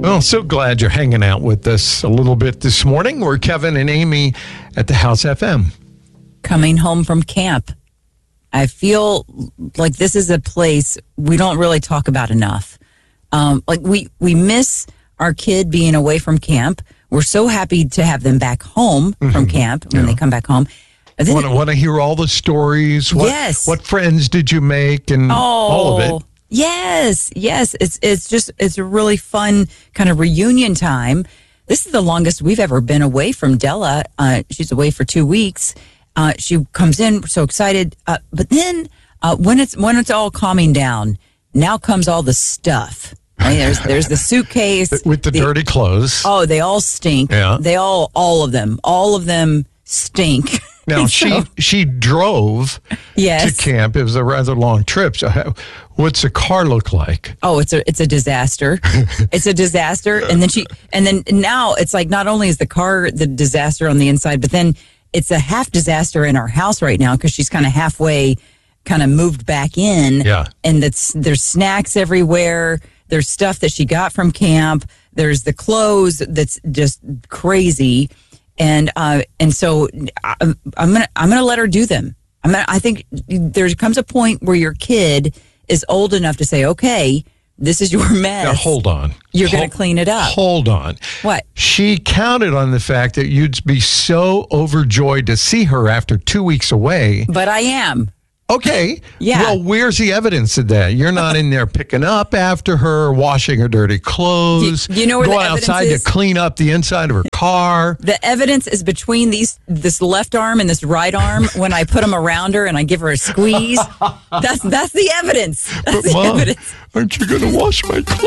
Well, so glad you're hanging out with us a little bit this morning. We're Kevin and Amy at the House FM. Coming home from camp. I feel like this is a place we don't really talk about enough. We miss our kid being away from camp. We're so happy to have them back home from camp when they come back home. Want to hear all the stories? Yes. What friends did you make and all of it? Yes. It's a really fun kind of reunion time. This is the longest we've ever been away from Della. She's away for 2 weeks. She comes in, we're so excited. But then when it's all calming down, now comes all the stuff. Right? There's the suitcase with the dirty clothes. Oh, they all stink. Yeah. They all of them stink. Now she drove to camp. It was a rather long trip. So what's the car look like? Oh, it's a disaster. It's a disaster. And then now it's like not only is the car the disaster on the inside, but then it's a half disaster in our house right now because she's kind of halfway kind of moved back in. Yeah. And there's snacks everywhere. There's stuff that she got from camp. There's the clothes that's just crazy. And so I'm gonna let her do them. I think there comes a point where your kid is old enough to say, okay, this is your mess. Now, hold on. You're going to clean it up. Hold on. What? She counted on the fact that you'd be so overjoyed to see her after 2 weeks away. But I am. Okay. Yeah. Well, where's the evidence of that? You're not in there picking up after her, washing her dirty clothes. You know where going the evidence outside is? to clean up the inside of her car. The evidence is between this left arm and this right arm. When I put them around her and I give her a squeeze, that's the evidence. That's but the Mom, evidence. aren't you going to wash my clothes?